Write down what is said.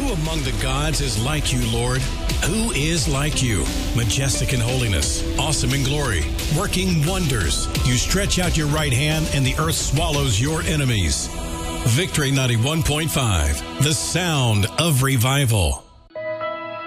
Who among the gods is like you, Lord? Who is like you? Majestic in holiness, awesome in glory, working wonders. You stretch out your right hand and the earth swallows your enemies. Victory 91.5, the sound of revival.